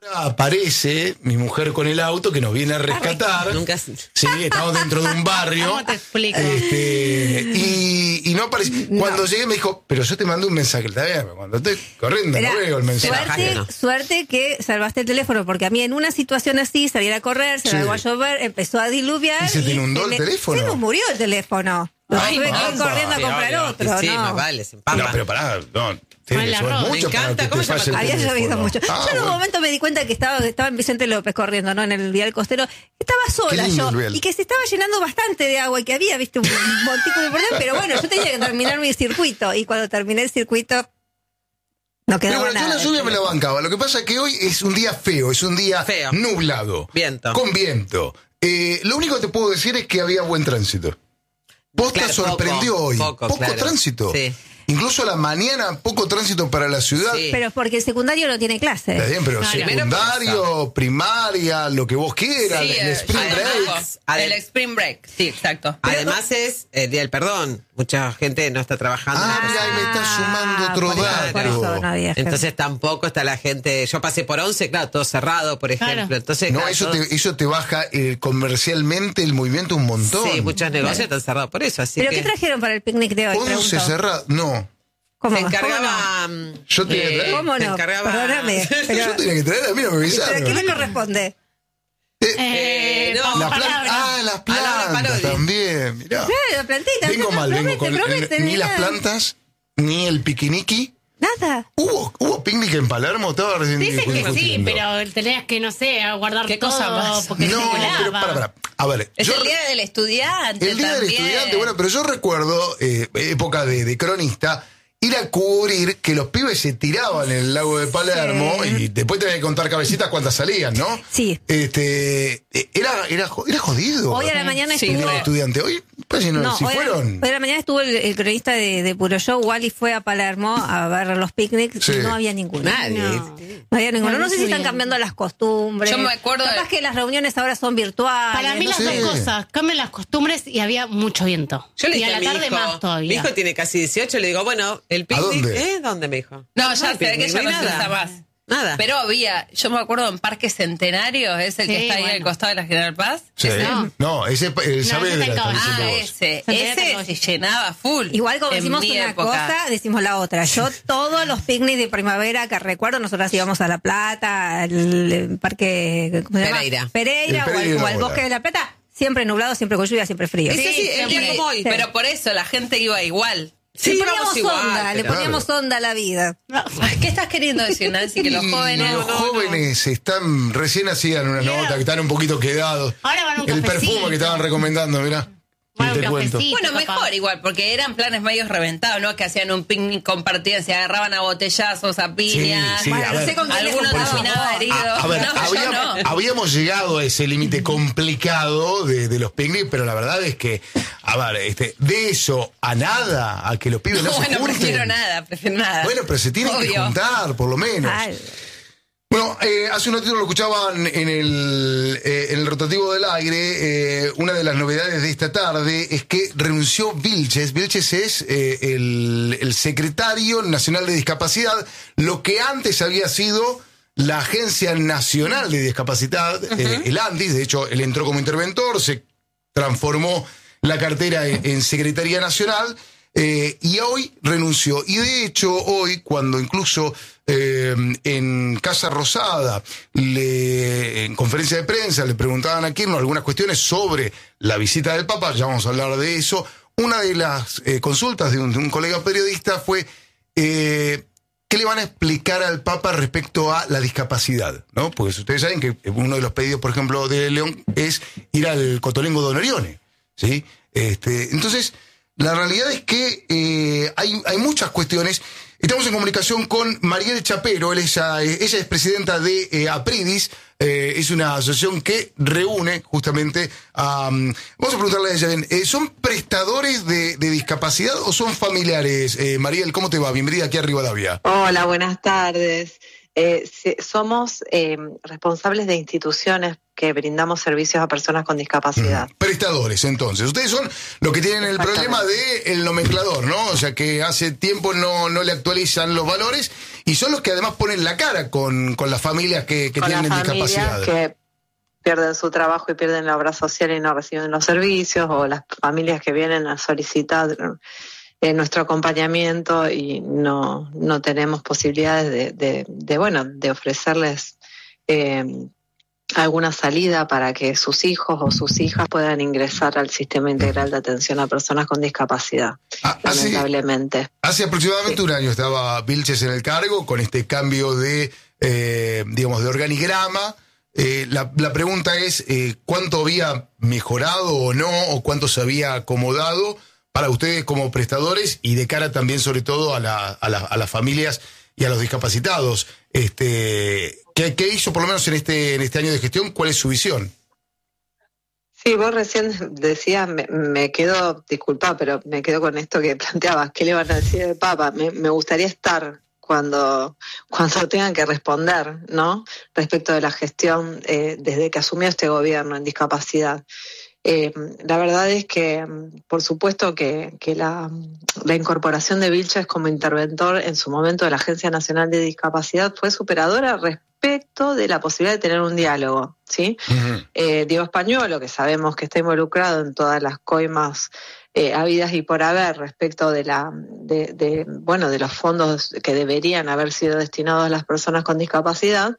Aparece mi mujer con el auto que nos viene a rescatar. Nunca. Sí, estamos dentro de un barrio. ¿Cómo te explico? Y no aparece. Cuando llegué me dijo, pero yo te mandé un mensaje. Está bien, cuando estoy corriendo no veo el mensaje. Suerte que salvaste el teléfono, porque a mí en una situación así, salir a correr, se largó a llover, empezó a diluviar. ¿Y se te inundó el teléfono? Se nos murió el teléfono. Tuve que ir corriendo a comprar otro. Sí, no. más vale, se empapa. No, pero pará, no. Ay, la ropa, me encanta. ¿Cómo se llama? Había llovido mucho. Yo en un momento me di cuenta que estaba en Vicente López corriendo, ¿no? En el Vial Costero. Estaba sola yo. Y que se estaba llenando bastante de agua y que había, viste, un montículo importante. Pero bueno, yo tenía que terminar mi circuito. Y cuando terminé el circuito, no quedaba pero bueno, nada. yo la lluvia me la bancaba. Lo que pasa es que hoy es un día feo, es un día nublado. Viento. Con viento. Lo único que te puedo decir es que había buen tránsito. Posta sorprendió hoy. Poco tránsito. Sí. Incluso a la mañana, poco tránsito para la ciudad. Sí. Pero porque el secundario no tiene clase. Está bien, pero Claro. secundario, primaria, lo que vos quieras, Sí, el spring break. El spring break, sí, exacto. Además es el Día del Perdón. Mucha gente no está trabajando. Mira, ahí me está sumando otro por eso dato. no había gente. Entonces tampoco está la gente. Yo pasé por 11, claro, todo cerrado, por ejemplo. Claro. Entonces, No, claro, eso te baja comercialmente el movimiento un montón. Sí, muchos negocios están cerrados por eso. Así ¿Pero que qué trajeron para el picnic de hoy? 11 Pregunto. cerrado. No. ¿Cómo? se encargaba. Yo tenía que traer. ¿Cómo se no? encargaba- Perdóname. Pero, Yo tenía que traer, a mí no me ¿pero avisaron. quién me corresponde? No, Las palabra. las plantas Parodi. también, mirá. Claro, la plantita. Vengo mal, vengo con ni las nada. plantas, ni el piquiniqui. Nada. ¿Hubo picnic en Palermo? Estaba recién Dicen que sí, discutiendo. pero tenías que, no sé, guardar ¿Qué todo cosa más? porque No, se pero volaba. para. A ver, Es el día del estudiante. el día del también. estudiante, bueno, pero yo recuerdo, época de cronista, ir a cubrir que los pibes se tiraban en el lago de Palermo y después te voy a contar cabecitas cuántas salían, ¿no? Sí. Era jodido. Hoy a la mañana el día del estuvo... estudiante. Hoy, pues, si No, si hoy, fueron. hoy a la mañana estuvo el cronista de Puro Show, Wally fue a Palermo a ver los picnics Sí. y no había ninguno. Nadie. No había ninguno. No sé si están cambiando las costumbres. Yo me acuerdo Capaz que las reuniones ahora son virtuales. Para mí no las sé. dos cosas, cambian las costumbres y había mucho viento. Yo le y dije a a la mi tarde hijo, más todavía. mi hijo tiene casi 18, le digo, bueno, el picnic, dónde? ¿Dónde me dijo? No, ya sé que picnic, ya no se nada. usa más. Nada. Pero yo me acuerdo en Parque Centenario, es el que Sí, está ahí al bueno. costado de la General Paz. Sí. No. Ese el Saavedra ese está está diciendo vos. Ese Centenario se llenaba full. Igual como en decimos mi una época. cosa, decimos la otra. Yo todos los picnics de primavera que recuerdo, nosotras íbamos a La Plata, al parque ¿cómo se llama? Pereira. Pereira El Pereira o al ahora. bosque de La Plata, siempre nublado, siempre con lluvia, siempre frío. Sí, sí, el día siempre. como hoy. Pero por eso la gente iba igual. Sí, le íbamos poníamos igual, onda, le pero- poníamos onda a la vida. Ay, ¿qué estás queriendo decir, Nancy? Que los Y jóvenes... los jóvenes están, recién hacían una nota que están un poquito quedados. Ahora van a un El cafecito. perfume que estaban recomendando, mirá. Bueno, Y te un cuento. cafecito. Bueno, capaz. mejor igual, porque eran planes medios reventados, ¿no? Que hacían un picnic compartido, se agarraban a botellazos, a piñas. Sí, Bueno, a no ver. sé con quién les Alguno juntaba terminaba vos. herido. A ver, No, yo no. habíamos llegado a ese límite complicado de los picnics, pero la verdad es que, a ver, de eso a nada, a que los pibes no se Bueno, junten. prefiero nada. Bueno, pero se tienen que Obvio. juntar, por lo menos. Ay, Bueno, hace un ratito lo escuchaban en el rotativo del aire. Una de las novedades de esta tarde es que renunció Vilches. Vilches es el secretario nacional de discapacidad, lo que antes había sido la Agencia Nacional de Discapacidad, el ANDIS. De hecho, él entró como interventor, se transformó la cartera en Secretaría Nacional. Y hoy renunció. Y de hecho, hoy, cuando incluso en Casa Rosada, en conferencia de prensa, le preguntaban a Kirchner algunas cuestiones sobre la visita del Papa, ya vamos a hablar de eso. Una de las consultas de un colega periodista fue: ¿qué le van a explicar al Papa respecto a la discapacidad? ¿No? Porque ustedes saben que uno de los pedidos, por ejemplo, de León es ir al Cotolengo de Onorione, ¿sí? Entonces, la realidad es que hay muchas cuestiones. Estamos en comunicación con Mariel Chapero. Ella es presidenta de Apridis. Es una asociación que reúne justamente a... vamos a preguntarle a ella bien. ¿Son prestadores de discapacidad o son familiares? Mariel, ¿cómo te va? Bienvenida aquí a Rivadavia. Hola, buenas tardes. somos responsables de instituciones que brindamos servicios a personas con discapacidad. Prestadores, entonces. Ustedes son los que tienen el problema del nomenclador, ¿no? O sea, que hace tiempo no le actualizan los valores y son los que además ponen la cara con las familias que tienen discapacidad. Que pierden su trabajo y pierden la obra social y no reciben los servicios, o las familias que vienen a solicitar nuestro acompañamiento y no tenemos posibilidades de ofrecerles alguna salida para que sus hijos o sus hijas puedan ingresar al sistema integral de atención a personas con discapacidad, lamentablemente. Hace aproximadamente un año estaba Vilches en el cargo con este cambio de organigrama. La pregunta es, ¿cuánto había mejorado o no, o cuánto se había acomodado para ustedes como prestadores y de cara también sobre todo a las familias y a los discapacitados? ¿Qué hizo por lo menos en este año de gestión? ¿Cuál es su visión? Sí, vos recién decías, me quedo, disculpa, pero me quedo con esto que planteabas. ¿Qué le van a decir al Papa? Me gustaría estar cuando tengan que responder, ¿no? Respecto de la gestión desde que asumió este gobierno en discapacidad. La verdad es que, por supuesto, que la incorporación de Vilches como interventor en su momento de la Agencia Nacional de Discapacidad fue superadora respecto de la posibilidad de tener un diálogo, ¿sí? Uh-huh. Diego Españolo, que sabemos que está involucrado en todas las coimas habidas y por haber respecto de los fondos que deberían haber sido destinados a las personas con discapacidad,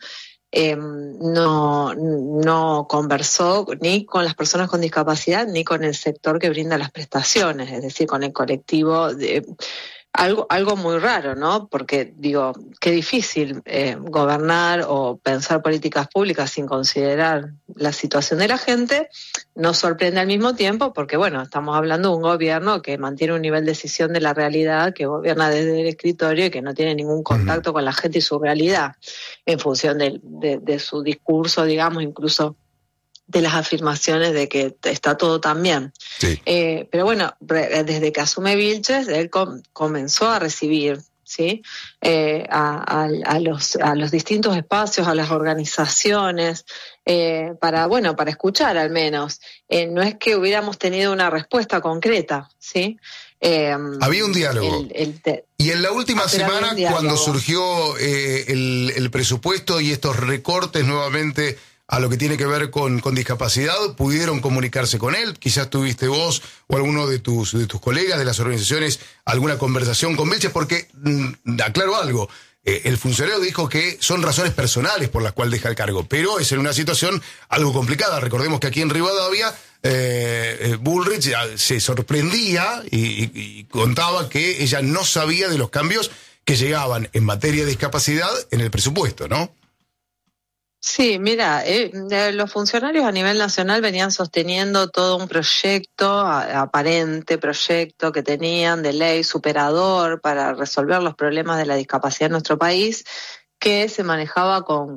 no conversó ni con las personas con discapacidad ni con el sector que brinda las prestaciones, es decir, con el colectivo. Algo muy raro, ¿no? Porque digo, qué difícil gobernar o pensar políticas públicas sin considerar la situación de la gente. Nos sorprende al mismo tiempo porque, bueno, estamos hablando de un gobierno que mantiene un nivel de decisión de la realidad, que gobierna desde el escritorio y que no tiene ningún contacto con la gente y su realidad en función de su discurso, digamos, incluso de las afirmaciones de que está todo tan bien. Sí. Pero bueno, desde que asume Vilches, él comenzó a recibir, ¿sí? A los distintos espacios, a las organizaciones, para escuchar al menos. No es que hubiéramos tenido una respuesta concreta, ¿sí? Había un diálogo. Y en la última semana, cuando surgió el presupuesto y estos recortes nuevamente a lo que tiene que ver con discapacidad, ¿pudieron comunicarse con él? Quizás tuviste vos o alguno de tus colegas de las organizaciones alguna conversación con Vilches, porque aclaro algo, el funcionario dijo que son razones personales por las cuales deja el cargo, pero es en una situación algo complicada. Recordemos que aquí en Rivadavia Bullrich se sorprendía y contaba que ella no sabía de los cambios que llegaban en materia de discapacidad en el presupuesto, ¿no? Sí, mira, los funcionarios a nivel nacional venían sosteniendo todo un aparente proyecto que tenían de ley superador para resolver los problemas de la discapacidad en nuestro país, que se manejaba con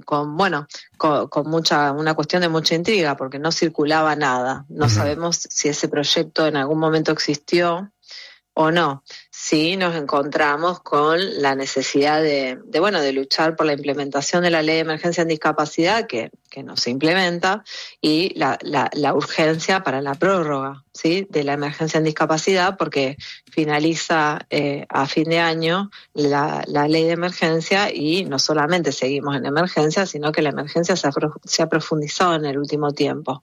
una cuestión de mucha intriga, porque no circulaba nada. No sabemos si ese proyecto en algún momento existió o no. Sí, nos encontramos con la necesidad de luchar por la implementación de la ley de emergencia en discapacidad, que no se implementa, y la urgencia para la prórroga, ¿sí?, de la emergencia en discapacidad, porque finaliza a fin de año la ley de emergencia y no solamente seguimos en emergencia, sino que la emergencia se ha profundizado en el último tiempo.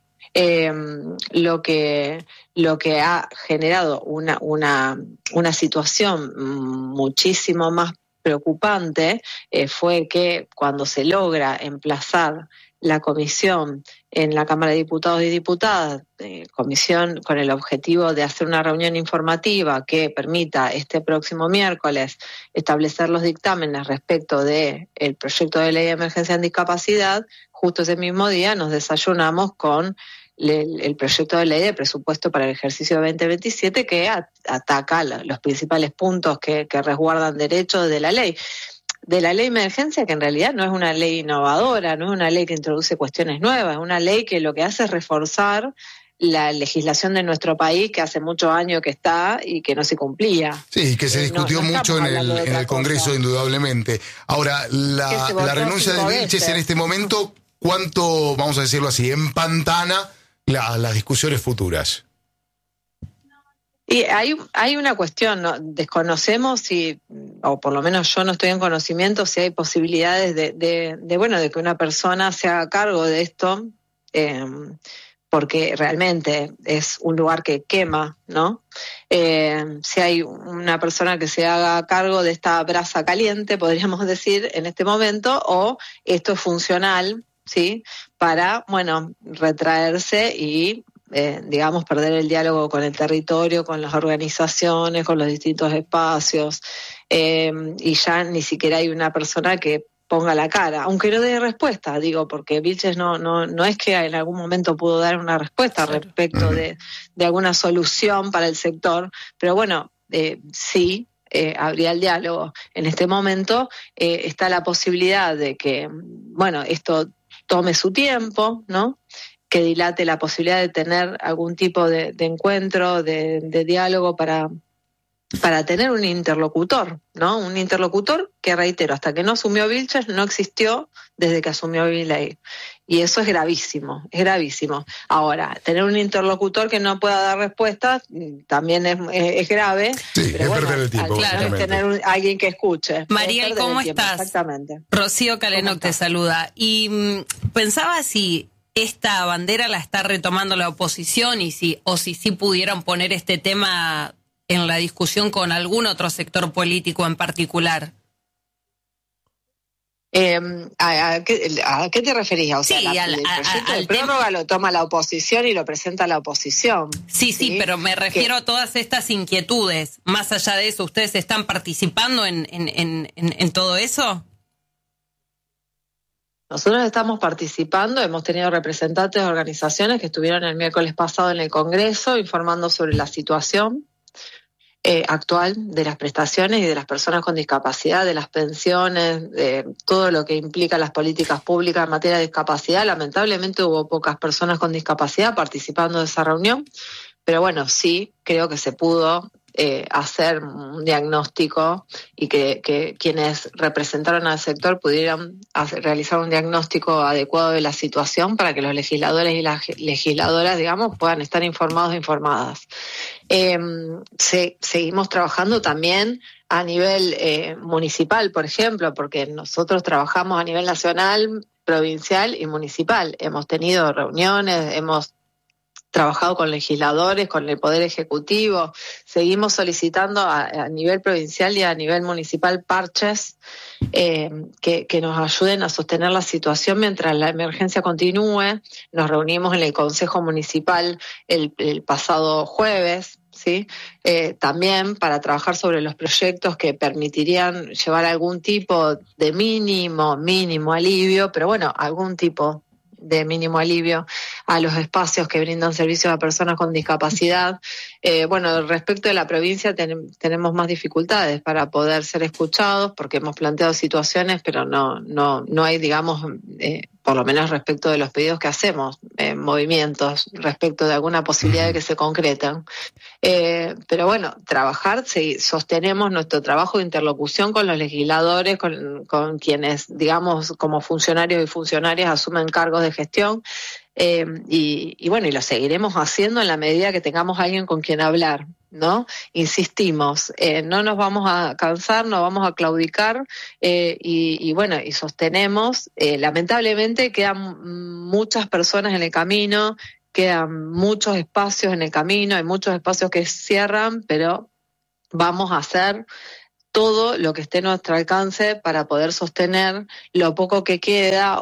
Lo que ha generado una situación muchísimo más preocupante fue que cuando se logra emplazar la comisión en la Cámara de Diputados y Diputadas, comisión con el objetivo de hacer una reunión informativa que permita este próximo miércoles establecer los dictámenes respecto del proyecto de ley de emergencia en discapacidad, justo ese mismo día nos desayunamos con el proyecto de ley de presupuesto para el ejercicio 2027 que ataca los principales puntos que resguardan derechos de la ley de emergencia, que en realidad no es una ley innovadora, no es una ley que introduce cuestiones nuevas, es una ley que lo que hace es reforzar la legislación de nuestro país, que hace muchos años que está y que no se cumplía. Sí, que se discutió mucho en el Congreso, indudablemente. Ahora, la renuncia de Vilches en este momento, ¿cuánto, vamos a decirlo así, empantana las discusiones futuras? Y hay una cuestión, ¿no? Desconocemos si, o por lo menos yo no estoy en conocimiento, si hay posibilidades de que una persona se haga cargo de esto, porque realmente es un lugar que quema, ¿no? Si hay una persona que se haga cargo de esta brasa caliente, podríamos decir, en este momento, o esto es funcional, ¿sí? Para, retraerse y perder el diálogo con el territorio, con las organizaciones, con los distintos espacios, y ya ni siquiera hay una persona que ponga la cara, aunque no dé respuesta, porque Vilches no es que en algún momento pudo dar una respuesta respecto de alguna solución para el sector, pero sí, habría el diálogo. En este momento está la posibilidad de que, esto tome su tiempo, ¿no? Que dilate la posibilidad de tener algún tipo de encuentro, de diálogo para tener un interlocutor, ¿no? Un interlocutor que, reitero, hasta que no asumió Vilches, no existió desde que asumió Milei. Y eso es gravísimo, es gravísimo. Ahora, tener un interlocutor que no pueda dar respuestas también es grave. Sí, pero es perder el tiempo. Claro, es tener alguien que escuche. Mariel, ¿cómo estás? Exactamente. Rocío Calenok te saluda. Y pensaba si esta bandera la está retomando la oposición y si sí pudieran poner este tema en la discusión con algún otro sector político en particular. ¿A qué te referís? O sea, sí, el proyecto de prórroga lo toma la oposición y lo presenta la oposición. Sí, pero me refiero a todas estas inquietudes. Más allá de eso, ¿ustedes están participando en todo eso? Nosotros estamos participando, hemos tenido representantes de organizaciones que estuvieron el miércoles pasado en el Congreso informando sobre la situación actual de las prestaciones y de las personas con discapacidad, de las pensiones, de todo lo que implica las políticas públicas en materia de discapacidad. Lamentablemente hubo pocas personas con discapacidad participando de esa reunión, pero sí creo que se pudo hacer un diagnóstico y que quienes representaron al sector pudieran realizar un diagnóstico adecuado de la situación para que los legisladores y las legisladoras, puedan estar informados e informadas. Seguimos trabajando también a nivel municipal, por ejemplo, porque nosotros trabajamos a nivel nacional, provincial y municipal. Hemos tenido reuniones, hemos trabajado con legisladores, con el Poder Ejecutivo, seguimos solicitando a nivel provincial y a nivel municipal parches que nos ayuden a sostener la situación mientras la emergencia continúe. Nos reunimos en el Consejo Municipal el pasado jueves, ¿sí? También para trabajar sobre los proyectos que permitirían llevar algún tipo de mínimo alivio, pero algún tipo de mínimo alivio a los espacios que brindan servicios a personas con discapacidad. Respecto de la provincia tenemos más dificultades para poder ser escuchados porque hemos planteado situaciones, pero no hay, por lo menos respecto de los pedidos que hacemos, movimientos respecto de alguna posibilidad de que se concreten. Pero trabajar, sostenemos nuestro trabajo de interlocución con los legisladores, con quienes, como funcionarios y funcionarias asumen cargos de gestión, y lo seguiremos haciendo en la medida que tengamos alguien con quien hablar, ¿no? Insistimos, no nos vamos a cansar, no vamos a claudicar, y sostenemos. Lamentablemente quedan muchas personas en el camino, quedan muchos espacios en el camino, hay muchos espacios que cierran, pero vamos a hacer todo lo que esté a nuestro alcance para poder sostener lo poco que queda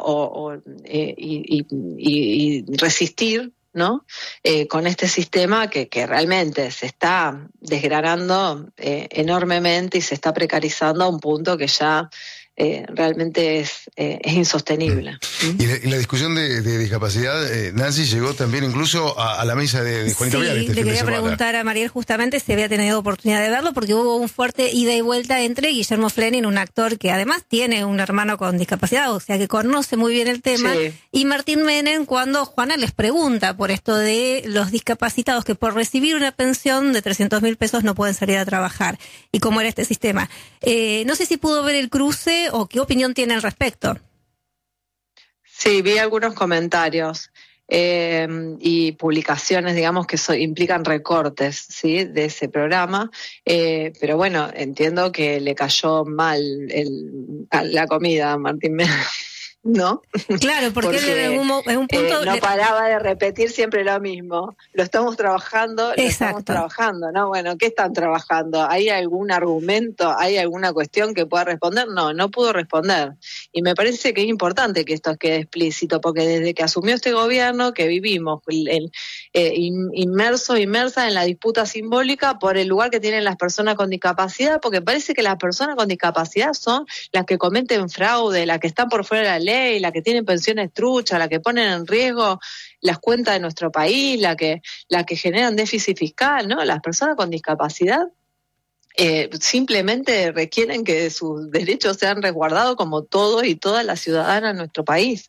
y resistir, ¿no? Con este sistema que realmente se está desgranando enormemente y se está precarizando a un punto que ya realmente es insostenible. Y la discusión de discapacidad, Nancy, llegó también incluso a la mesa de Juanito Viale. Sí, le quería preguntar a Mariel justamente si había tenido oportunidad de verlo, porque hubo un fuerte ida y vuelta entre Guillermo Flening, un actor que además tiene un hermano con discapacidad, o sea que conoce muy bien el tema, sí, y Martín Menem, cuando Juana les pregunta por esto de los discapacitados que por recibir una pensión de 300.000 pesos no pueden salir a trabajar, y cómo era este sistema. No sé si pudo ver el cruce o qué opinión tiene al respecto. Sí, vi algunos comentarios y publicaciones, digamos, que implican recortes, ¿sí?, de ese programa, pero bueno, entiendo que le cayó mal la comida a Martín Menem, ¿no? Claro, porque él en un punto no paraba de repetir siempre lo mismo. Lo estamos trabajando, ¿no? Bueno, ¿qué están trabajando? ¿Hay algún argumento? ¿Hay alguna cuestión que pueda responder? No pudo responder. Y me parece que es importante que esto quede explícito, porque desde que asumió este gobierno, que vivimos inmersas en la disputa simbólica por el lugar que tienen las personas con discapacidad, porque parece que las personas con discapacidad son las que cometen fraude, las que están por fuera de la ley, la que tienen pensiones truchas, la que ponen en riesgo las cuentas de nuestro país, la que generan déficit fiscal, ¿no? Las personas con discapacidad simplemente requieren que sus derechos sean resguardados como todos y todas las ciudadanas de nuestro país.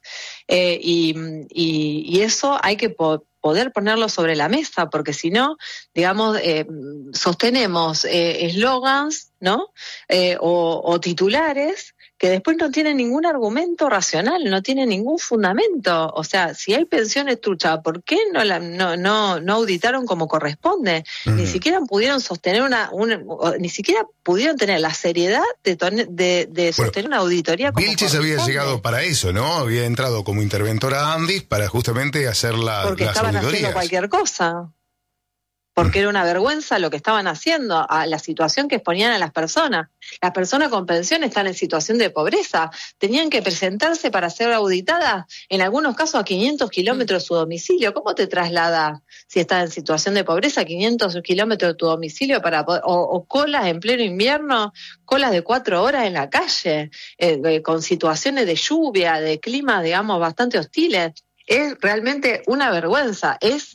Y eso hay que poder ponerlo sobre la mesa, porque si no, digamos, sostenemos eslogans, ¿no? O titulares que después no tienen ningún argumento racional, no tienen ningún fundamento. O sea, si hay pensiones truchas, ¿por qué no auditaron como corresponde? Ni siquiera pudieron sostener ni siquiera pudieron tener la seriedad de sostener una auditoría como Vilches había llegado para eso, ¿no? Había entrado como interventora a Andis para justamente hacer las porque estaban auditorías. Haciendo cualquier cosa. Porque era una vergüenza lo que estaban haciendo, a la situación que exponían a las personas. Las personas con pensión están en situación de pobreza. Tenían que presentarse para ser auditadas, en algunos casos a 500 kilómetros de su domicilio. ¿Cómo te trasladas si estás en situación de pobreza a 500 kilómetros de tu domicilio para poder, o colas en pleno invierno, colas de 4 horas en la calle, con situaciones de lluvia, de climas, digamos, bastante hostiles? Es realmente una vergüenza. Es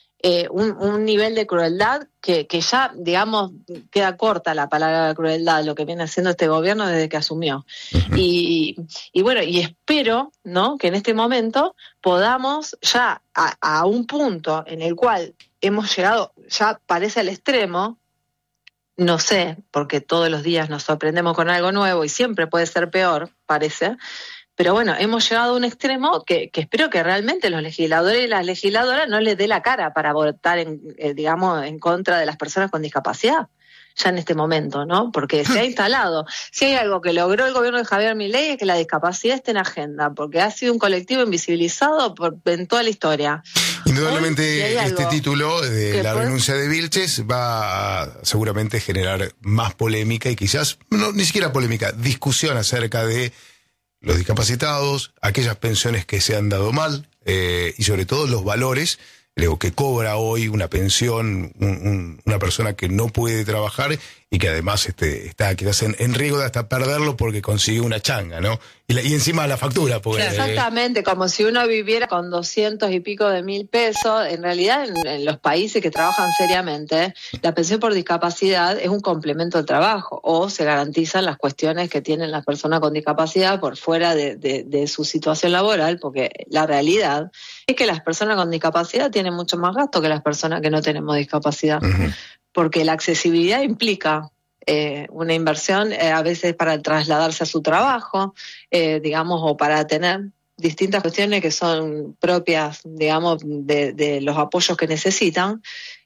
un nivel de crueldad que ya, digamos, queda corta la palabra crueldad, lo que viene haciendo este gobierno desde que asumió. Y bueno, y espero, ¿no?, que en este momento podamos ya a un punto en el cual hemos llegado, ya parece al extremo, no sé, porque todos los días nos sorprendemos con algo nuevo y siempre puede ser peor, parece. Pero bueno, hemos llegado a un extremo que espero que realmente los legisladores y las legisladoras no les dé la cara para votar, en contra de las personas con discapacidad, ya en este momento, ¿no? Porque se ha instalado. Si hay algo que logró el gobierno de Javier Milei es que la discapacidad esté en agenda, porque ha sido un colectivo invisibilizado en toda la historia. Indudablemente este título de la renuncia de Vilches va a seguramente generar más polémica y quizás, no, ni siquiera polémica, discusión acerca de los discapacitados, aquellas pensiones que se han dado mal, y sobre todo los valores que cobra hoy una pensión una persona que no puede trabajar y que además está quizás en riesgo de hasta perderlo porque consigue una changa, ¿no? Y encima la factura. Porque, exactamente, como si uno viviera con 200 y pico de mil pesos. En realidad, en los países que trabajan seriamente, la pensión por discapacidad es un complemento al trabajo, o se garantizan las cuestiones que tienen las personas con discapacidad por fuera de su situación laboral, porque la realidad es que las personas con discapacidad tienen mucho más gasto que las personas que no tenemos discapacidad. Porque la accesibilidad implica una inversión a veces para trasladarse a su trabajo, digamos, o para tener distintas cuestiones que son propias, digamos, de los apoyos que necesitan.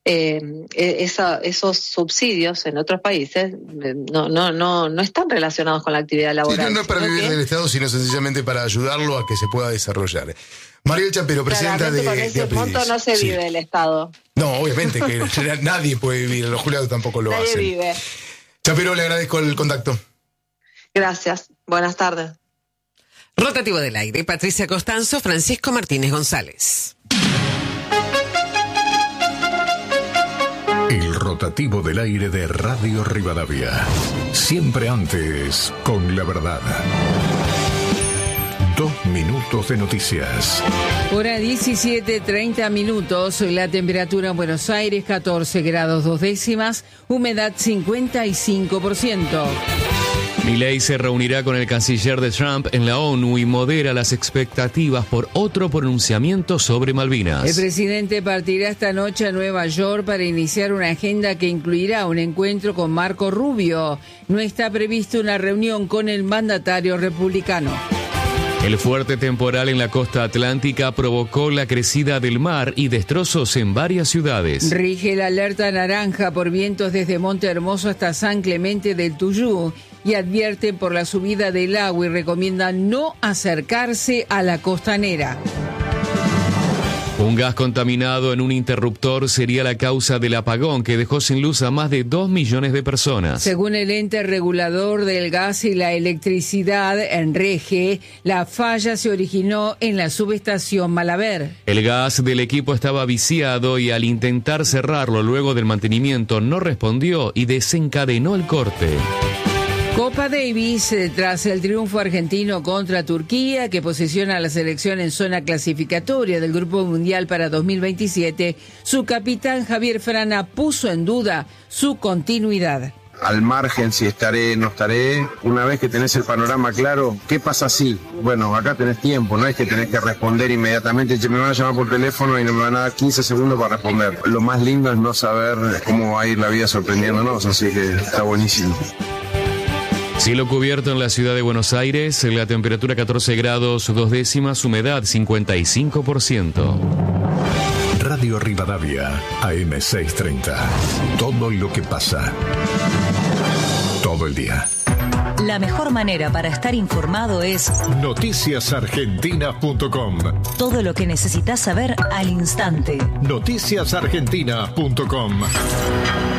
Esos subsidios en otros países no están relacionados con la actividad laboral. Sí, no es para vivir del Estado, sino sencillamente para ayudarlo a que se pueda desarrollar. Mariel Chapero, presidenta de con ese monto no se vive del Estado. No, obviamente que nadie puede vivir, los jubilados tampoco lo hacen. Nadie vive. Chapero, le agradezco el contacto. Gracias, buenas tardes. Rotativo del aire, Patricia Costanzo, Francisco Martínez González. El rotativo del aire de Radio Rivadavia. Siempre antes, con la verdad. 2 minutos de noticias. Hora 17:30 minutos. La temperatura en Buenos Aires 14 grados 2 décimas. Humedad 55%. Milei se reunirá con el canciller de Trump en la ONU y modera las expectativas por otro pronunciamiento sobre Malvinas. El presidente partirá esta noche a Nueva York para iniciar una agenda que incluirá un encuentro con Marco Rubio. No está prevista una reunión con el mandatario republicano. El fuerte temporal en la costa atlántica provocó la crecida del mar y destrozos en varias ciudades. Rige la alerta naranja por vientos desde Monte Hermoso hasta San Clemente del Tuyú y advierten por la subida del agua y recomiendan no acercarse a la costanera. Un gas contaminado en un interruptor sería la causa del apagón que dejó sin luz a más de 2 millones de personas. Según el ente regulador del gas y la electricidad, ENREGE, la falla se originó en la subestación Malaver. El gas del equipo estaba viciado y al intentar cerrarlo luego del mantenimiento no respondió y desencadenó el corte. Copa Davis, tras el triunfo argentino contra Turquía, que posiciona a la selección en zona clasificatoria del Grupo Mundial para 2027, su capitán Javier Frana puso en duda su continuidad. Al margen si estaré, no estaré, una vez que tenés el panorama claro, ¿qué pasa si? Bueno, acá tenés tiempo, no es que tenés que responder inmediatamente, me van a llamar por teléfono y no me van a dar 15 segundos para responder. Lo más lindo es no saber cómo va a ir la vida sorprendiéndonos, así que está buenísimo. Cielo cubierto en la ciudad de Buenos Aires, la temperatura 14 grados 2 décimas, humedad 55%. Radio Rivadavia, AM 630. Todo lo que pasa. Todo el día. La mejor manera para estar informado es noticiasargentina.com. Todo lo que necesitas saber al instante. Noticiasargentina.com.